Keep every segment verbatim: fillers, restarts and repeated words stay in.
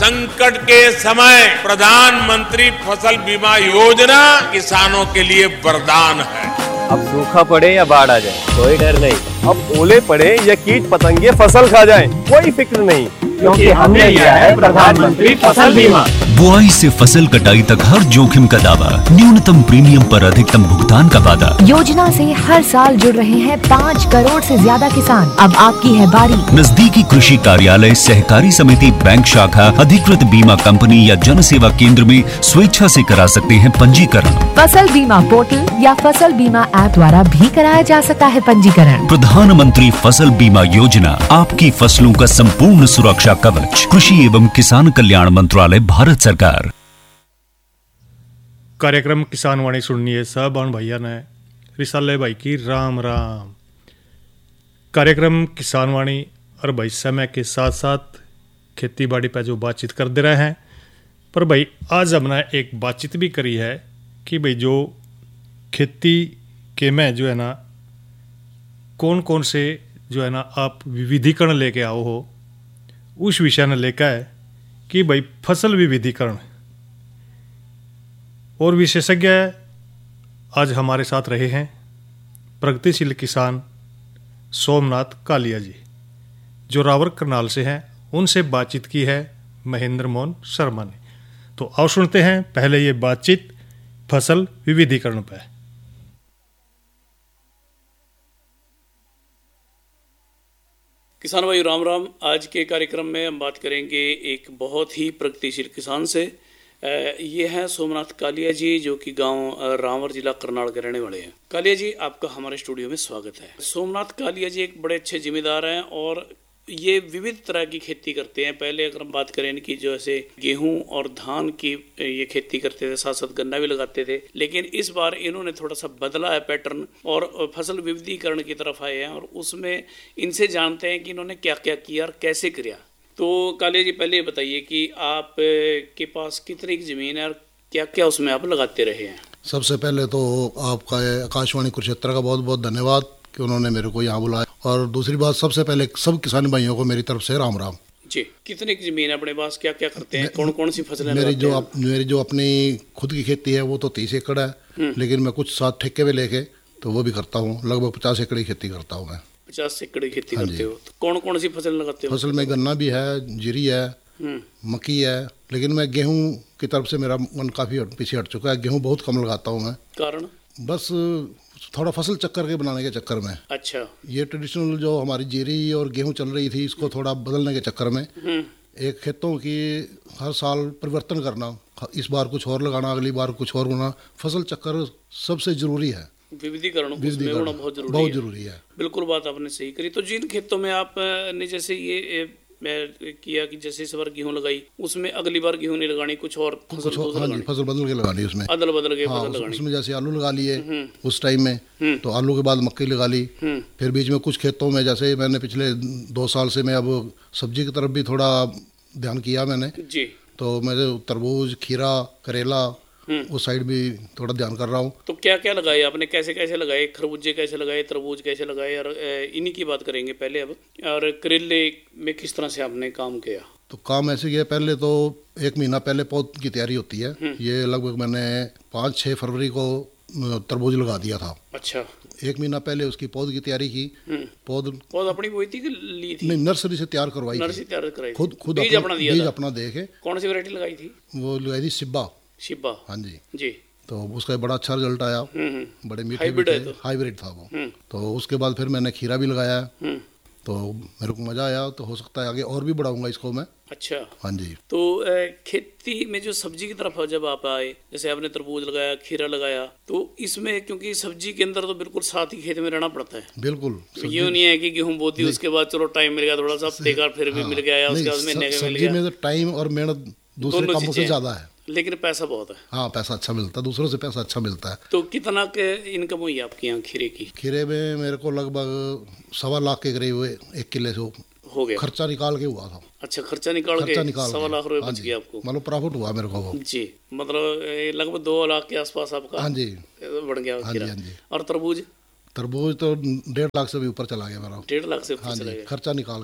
संकट के समय प्रधानमंत्री फसल बीमा योजना किसानों के लिए वरदान है। अब सूखा पड़े या बाढ़ आ जाए कोई डर नहीं, अब ओले पड़े या कीट पतंगे फसल खा जाए कोई फिक्र नहीं, क्योंकि हमने लिया है प्रधानमंत्री फसल बीमा। बुआई से फसल कटाई तक हर जोखिम का दावा, न्यूनतम प्रीमियम पर अधिकतम भुगतान का वादा। योजना से हर साल जुड़ रहे हैं पाँच करोड़ से ज्यादा किसान। अब आपकी है बारी। नजदीकी कृषि कार्यालय, सहकारी समिति, बैंक शाखा, अधिकृत बीमा कंपनी या जन सेवा केंद्र में स्वेच्छा से करा सकते हैं पंजीकरण। फसल बीमा पोर्टल या फसल बीमा ऐप द्वारा भी कराया जा सकता है पंजीकरण। प्रधानमंत्री फसल बीमा योजना, आपकी फसलों का संपूर्ण सुरक्षा कवच। कृषि एवं किसान कल्याण मंत्रालय, भारत सरकार। कार्यक्रम किसान वाणी सुनिए सब बहन भैया ने रिसाले भाई की राम राम। कार्यक्रम किसान वाणी और भाई समय के साथ साथ खेती बाड़ी पर जो बातचीत कर दे रहे हैं, पर भाई आज हमने एक बातचीत भी करी है कि भाई जो खेती के में जो है ना कौन कौन से जो है ना आप विविधीकरण लेके आओ हो, उस विषय ने लेकर है कि भाई फसल विविधीकरण। और विशेषज्ञ आज हमारे साथ रहे हैं प्रगतिशील किसान सोमनाथ कालिया जी, जो रावर करनाल से हैं। उनसे बातचीत की है महेंद्र मोहन शर्मा ने। तो आओ सुनते हैं पहले ये बातचीत फसल विविधीकरण पर। किसान भाई राम राम। आज के कार्यक्रम में हम बात करेंगे एक बहुत ही प्रगतिशील किसान से। ये हैं सोमनाथ कालिया जी, जो कि गांव रावर जिला करनाल के रहने वाले हैं। कालिया जी, आपका हमारे स्टूडियो में स्वागत है। सोमनाथ कालिया जी एक बड़े अच्छे जिम्मेदार हैं और ये विविध तरह की खेती करते हैं। पहले अगर हम बात करें इनकी, जो ऐसे गेहूं और धान की ये खेती करते थे, साथ साथ गन्ना भी लगाते थे, लेकिन इस बार इन्होंने थोड़ा सा बदला है पैटर्न और फसल विविधीकरण की तरफ आए हैं। और उसमें इनसे जानते हैं कि इन्होंने क्या क्या किया और कैसे किया। तो कालिया जी, पहले ये बताइए कि आप के पास कितनी की जमीन है और क्या क्या उसमें आप लगाते रहे हैं। सबसे पहले तो आपका आकाशवाणी कुरुक्षेत्र का बहुत बहुत धन्यवाद कि उन्होंने मेरे को यहाँ बुलाया। और दूसरी बात, सबसे पहले सब किसान भाइयों को मेरी तरफ से राम राम जी। कितने की जमीन है अपने पास, क्या क्या करते हैं, कौन कौन सी फसलें मेरी जो अप, मेरी जो अपनी खुद की खेती है वो तो तीस एकड़ है, लेकिन मैं कुछ साथ ठेके में लेके तो वो भी करता हूँ। लगभग पचास एकड़ की खेती करता हूँ मैं। पचास एकड़ की खेती करते हो तो कौन कौन सी फसल लगाते हो? फसल में गन्ना भी है, जीरी है, मक्की है, लेकिन मैं गेहूँ की तरफ से मेरा मन काफी पीछे हट चुका है। गेहूँ बहुत कम लगाता हूँ मैं। कारण बस थोड़ा फसल चक्कर के बनाने के चक्कर में। अच्छा। ये ट्रेडिशनल जो हमारी जीरी और गेहूं चल रही थी, इसको थोड़ा बदलने के चक्कर में एक खेतों की हर साल परिवर्तन करना, इस बार कुछ और लगाना, अगली बार कुछ और होना, फसल चक्कर सबसे जरूरी है। विविधीकरण होना बहुत जरूरी बहुत जरूरी है। बिल्कुल बात आपने सही करी। तो जिन खेतों में आपने जैसे ये मैं किया कि जैसे इस बार गेहूं लगाई, उसमें अगली बार गेहूं नहीं लगानी, कुछ और फसल कुछ हाँ जी, फसल बदल के लगानी, उसमें अदल बदल के हाँ, फसल लगानी। उसमें जैसे आलू लगा लिए उस टाइम में, तो आलू के बाद मक्की लगा ली। फिर बीच में कुछ खेतों में जैसे मैंने पिछले दो साल से मैं अब सब्जी की तरफ भी थोड़ा ध्यान किया मैंने जी। तो मैं तरबूज, खीरा, करेला उस साइड भी थोड़ा ध्यान कर रहा हूँ। तो क्या क्या लगाए आपने, कैसे कैसे लगाए, खरबूजे कैसे लगाए, तरबूज कैसे लगाए, और इन्हीं की बात करेंगे पहले अब। और करेले में किस तरह से आपने काम किया? तो काम ऐसे किया, पहले तो एक महीना पहले पौध की तैयारी होती है। ये लगभग मैंने पाँच छः फरवरी को तरबूज लगा दिया था। अच्छा। एक महीना पहले उसकी पौध की तैयारी की। पौध पौध अपनी बोई थी कि ली थी? नहीं, नर्सरी से तैयार करवाई। नर्सरी तैयार कराई, खुद खुद बीज अपना दिया, बीज अपना दे के। कौन सी वैरायटी लगाई थी? वो लगाई थी शिब्बा। शिब्बा, हाँ जी जी। तो उसका बड़ा अच्छा रिजल्ट आया, बड़े मीठे हाइब्रिड हाइब्रिड था वो। तो उसके बाद फिर मैंने खीरा भी लगाया, तो मेरे को मजा आया। तो हो सकता है आगे और भी बढ़ाऊंगा इसको मैं। अच्छा, हाँ जी। तो खेती में जो सब्जी की तरफ जब आप आए, जैसे आपने तरबूज लगाया, खीरा लगाया, तो इसमें क्योंकि सब्जी के अंदर तो बिल्कुल साथ ही खेत में रहना पड़ता है। बिल्कुल, यूँ नहीं है कि गेहूं बोती उसके बाद चलो टाइम मिल गया थोड़ा सा, हफ्ते का फिर भी मिल गया, उसके बाद महीने का मिल गया। सब्जी में तो टाइम और मेहनत दूसरे कामों से ज्यादा है, लेकिन पैसा बहुत है। हाँ, पैसा अच्छा मिलता है, दूसरों से पैसा अच्छा मिलता है। तो कितना के इनकम हुई आपके यहाँ खीरे की? खीरे में मेरे को लगभग सवा लाख के करीब हुए, एक किले से हो गया। खर्चा निकाल के हुआ था। अच्छा, खर्चा निकाल खर्चा के सवा लाख रुपए बच गया आपको, मतलब प्रॉफिट हुआ मेरे को वो जी। मतलब लगभग दो लाख के आसपास आपका हाँ जी बढ़ गया खीरा। हाँ जी। और तरबूज? तरबूज तो डेढ़ लाख से भी ऊपर चला गया मेरा। डेढ़ लाख से ऊपर चला गया खर्चा निकाल के।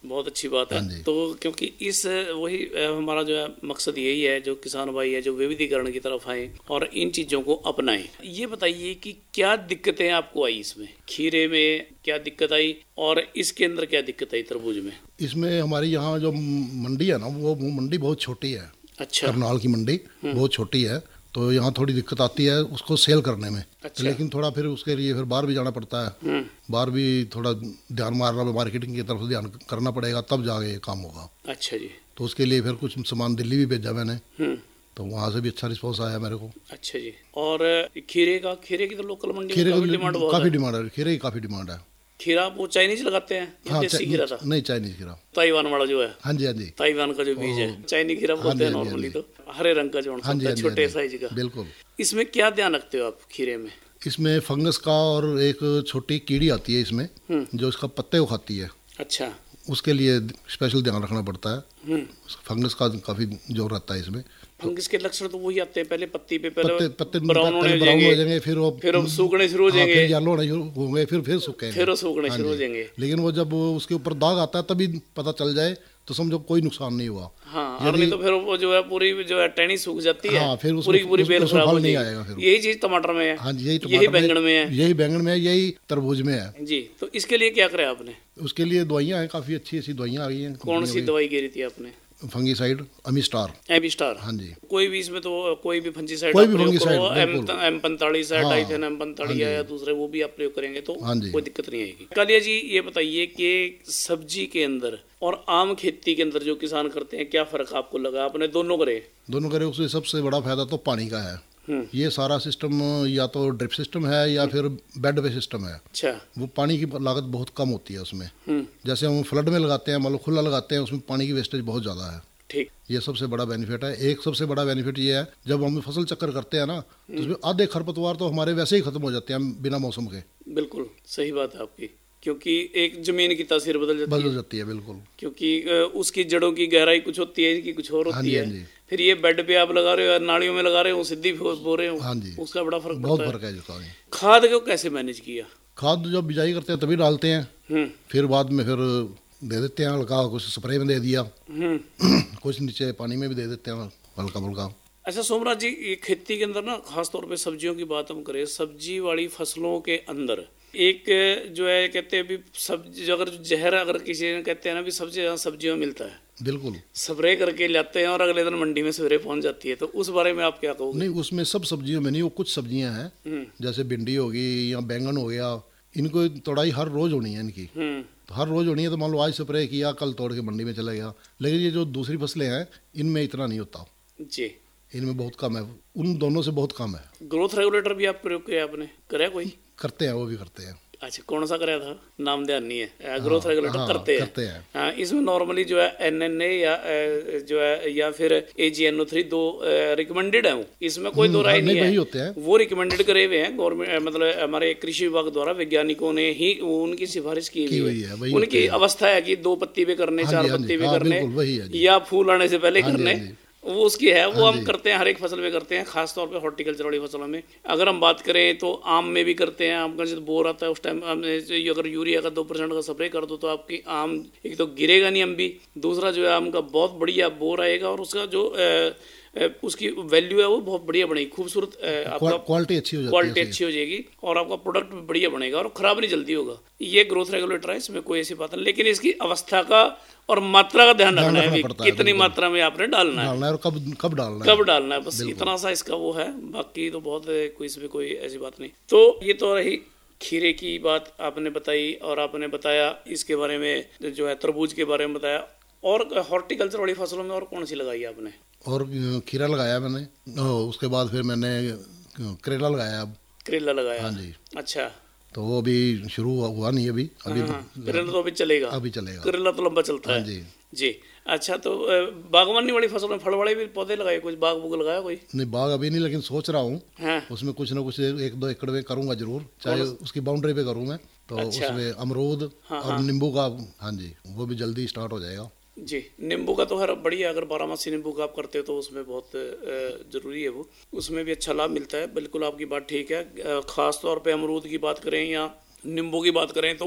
बहुत अच्छी बात हाँ है। जी। तो क्योंकि इस वही अ, हमारा जो है मकसद यही है, जो किसान भाई है जो विविधीकरण की तरफ आए और इन चीज़ों को अपनाएं। ये बताइए कि क्या दिक्कतें आपको आई इसमें, खीरे में क्या दिक्कत आई और इसके अंदर क्या दिक्कत आई तरबूज में? इसमें हमारी यहाँ जो मंडी है ना, वो वो मंडी बहुत छोटी है। अच्छा। करनाल की मंडी बहुत छोटी है, तो यहाँ थोड़ी दिक्कत आती है उसको सेल करने में। अच्छा। लेकिन थोड़ा फिर उसके लिए फिर बाहर भी जाना पड़ता है, बाहर भी थोड़ा ध्यान मारना, मार्केटिंग की तरफ से ध्यान करना पड़ेगा, तब जाके ये काम होगा। अच्छा जी। तो उसके लिए फिर कुछ सामान दिल्ली भी भेजा मैंने, तो वहाँ से भी अच्छा रिस्पॉन्स आया मेरे को। अच्छा जी। और खीरे का, खीरे की तो लोकल मंडी खीरे में की काफी डिमांड बहुत काफ़ी है। डिमांड है, खीरे की काफ़ी डिमांड है। खीरा आप वो चाइनीज लगाते हैं या हाँ, देसी खीरा था? नहीं, चाइनीज खीरा, ताइवान वाला जो है। हाँ जी हाँ जी, ताइवान का जो बीज है, चाइनीज खीरा बोलते हैं हाँ जी, नॉर्मली, हाँ तो हरे रंग का जो हाँ जी, होता है, हाँ जी, छोटे हाँ जी, साइज का। बिल्कुल। इसमें क्या ध्यान रखते हो आप खीरे में? इसमें फंगस का और एक छोटी कीड़ी आती है इसमें, जो इसका पत्ते को खाती है। अच्छा। उसके लिए स्पेशल ध्यान रखना पड़ता है। फंगस का काफ़ी जोर रहता है इसमें। फंगस के लक्षण तो वही आते हैं, पहले पत्ती पे पहले पत्ते पत्ते ब्राउन होने पहले ब्राउन हो जाएंगे, जाएंगे, फिर वो फिर वो सूखने शुरू हो हाँ, जाएंगे, फिर येलो होने शुरू होंगे, फिर फिर सूखेंगे, फिर वो सूखने हाँ शुरू हो जी। जाएंगे। लेकिन वो जब वो उसके ऊपर दाग आता है तभी पता चल जाए, तो समझो कोई नुकसान नहीं हुआ। हाँ, और नहीं तो फिर वो जो है पूरी जो है टहनी सूख जाती है, हाँ, फिर उसमें- पूरी की पूरी उसमें बेल खराब हो फल नहीं जाएगी। आएगा फिर। यही चीज टमाटर में है। हाँ जी, यही यही टमाटर बैंगन में है। यही बैंगन में है, यही तरबूज में है जी। तो इसके लिए क्या करा आपने? उसके लिए दवाइयाँ हैं, काफ़ी अच्छी अच्छी दवाइयाँ आ गई हैं। कौन सी दवाई गिरी थी आपने? फंगीसाइड, अमीस्टार। एबिस्टार। हाँ जी। कोई भी इसमें तो कोई भी फंजीसाइड कोई आप भी प्रयोग फंजीसाइड, करो, एम बिल्कुल। एम पैंतालीस है, हाँ, डाइथेन एम पैंतालीस हाँ है, या जी। दूसरे वो भी आप प्रयोग करेंगे तो हाँ जी। कोई दिक्कत नहीं आएगी। कालिया जी, ये बताइए कि सब्जी के अंदर और आम खेती के अंदर जो किसान करते हैं, क्या फर्क आपको लगा? आपने दोनों करे? दोनों करे। उससे सबसे बड़ा फायदा तो पानी का है। ये सारा सिस्टम या तो ड्रिप सिस्टम है या फिर बेड पे सिस्टम है। अच्छा। वो पानी की लागत बहुत कम होती है उसमें। जैसे हम फ्लड में लगाते हैं, मान लो खुला लगाते हैं, उसमें पानी की वेस्टेज बहुत ज़्यादा है। ठीक। ये सबसे बड़ा बेनिफिट है। एक सबसे बड़ा बेनिफिट ये है, जब हम फसल चक्कर करते हैं ना, तो उसमें आधे खरपतवार तो हमारे वैसे ही खत्म हो जाते हैं बिना मौसम के। बिल्कुल सही बात है आपकी, क्योंकि एक जमीन की तासीर बदल जाती बदल है, जाती है बिल्कुल। क्योंकि अ, उसकी जड़ों की गहराई कुछ होती है, इनकी कुछ और हाँ होती जी, हाँ है। जी। फिर ये बेड पे आप लगा रहे हो, नालियों में लगा रहे हो, सीधी बो रहे हो, हाँ जी। उसका बड़ा फर्क बहुत पड़ता फर्क है। है जिसका। खाद को कैसे मैनेज किया? खाद जब बिजाई करते हैं तभी डालते हैं, हम्म फिर बाद में फिर दे देते हैं हल्का, कुछ स्प्रे में दे दिया, हम्म कुछ नीचे पानी में भी दे देते हैं हल्का फुल्का। अच्छा सोमराज जी, ये खेती के अंदर ना खास तौर पे सब्जियों की बात हम करें, सब्जी वाली फसलों के अंदर एक जो है कहते हैं भी सब्जी, अगर जहर अगर किसी ने कहते हैं ना भी सबसे ज़्यादा सब्जियों में मिलता है, बिल्कुल स्प्रे करके लाते हैं और अगले दिन मंडी में सवेरे पहुंच जाती है, तो उस बारे में आप क्या कहोगे? नहीं, उसमें सब सब्जियों में नहीं, वो कुछ सब्जियां हैं जैसे भिंडी होगी या बैंगन हो गया, इनको तोड़ाई हर रोज होनी है इनकी। हम्म तो हर रोज होनी है, तो मान लो आज स्प्रे किया, कल तोड़ के मंडी में चला गया। लेकिन ये जो दूसरी फसलें हैं, इनमें इतना नहीं होता, जी, इनमें बहुत कम है, उन दोनों से बहुत कम है। ग्रोथ रेगुलेटर भी आप प्रयोग किया आपने, कराया कोई? करते हैं, वो भी करते हैं। अच्छा, कौन सा कराया था? नाम ध्यान नहीं है। ग्रोथ रेगुलेटर हाँ, करते हैं, करते हैं। हाँ, इसमें नॉर्मली जो है एन एन ए या अ, जो है या फिर ए जी एन ओ थ्री दो रिकमेंडेड है, वो इसमें कोई दो राय नहीं, नहीं वही है, होते हैं। वो रिकमेंडेड करे हुए हैं गवर्नमेंट, मतलब हमारे कृषि विभाग द्वारा वैज्ञानिकों ने ही वो उनकी सिफारिश की की हुई हुई है, है। वही उनकी होते हैं। अवस्था है कि दो पत्ती पे करने, हाँ चार जी, हाँ पत्ती जी, पे हाँ, करने, बिल्कुल वही है जी। या फूल आने से पहले हाँ जी, करने, हाँ जी। वो उसकी है, वो हाँ हम जी। करते हैं, हर एक फसल में करते हैं, खास तौर पे हॉर्टिकल्चर वाली फसलों में। अगर हम बात करें तो आम में भी करते हैं। आम का जब बोर आता है उस टाइम अगर यूरिया का दो परसेंट का स्प्रे कर दो तो आपकी आम एक तो गिरेगा नहीं, आम भी, दूसरा जो है आम का बहुत बढ़िया बोर आएगा और उसका जो अ, अ, उसकी वैल्यू है वो बहुत बढ़िया बनेगी, खूबसूरत अ, आपका क्वालिटी अच्छी हो जाती है क्वालिटी उसकी। अच्छी हो जाएगी और आपका प्रोडक्ट भी बढ़िया बनेगा और खराब नहीं जल्दी होगा। ये ग्रोथ रेगुलेटर है, इसमें कोई ऐसी बात नहीं, लेकिन इसकी अवस्था का और मात्रा का ध्यान ध्यान रखना है रखना भी पड़ता है, कितनी बिल्कुल। मात्रा में आपने डालना है, डालना है और कब कब डालना है, कब डालना है, बस इतना सा इसका वो है, बाकी तो बहुत है, कोई इसमें कोई ऐसी बात नहीं। तो ये तो रही खीरे की बात आपने बताई, और आपने बताया इसके बारे में जो है तरबूज के बारे में बताया, और हॉर्टिकल्चर वाली फसलों में और कौन सी लगाई आपने? और खीरा लगाया मैंने, उसके बाद फिर मैंने करेला लगाया। अब करेला लगाया? हाँ जी। अच्छा, तो वो अभी शुरू हुआ नहीं, अभी अभी हाँ, करेला तो अभी चलेगा, अभी चलेगा, करेला तो लंबा चलता हाँ है जी। जी। अच्छा, तो अ, बागवानी वाली फसलों में फल वाले भी पौधे लगाए, कुछ बाग बुग लगाया कोई? नहीं, बाग अभी नहीं, लेकिन सोच रहा हूँ हाँ। उसमें कुछ ना कुछ एक दो एकड़ में करूंगा जरूर, चाहे उसकी बाउंड्री पे करूँ मैं तो। अच्छा। उसमें अमरूद हाँ, और नींबू का, हाँ जी, वो भी जल्दी स्टार्ट हो जाएगा जी। नींबू का तो हर बढ़िया, अगर बारहमासी नींबू का आप करते हो तो उसमें बहुत अ, जरूरी है, वो उसमें भी अच्छा लाभ मिलता है। बिल्कुल आपकी बात ठीक है। अ, खास तौर पे अमरूद की बात करें या नींबू की बात करें तो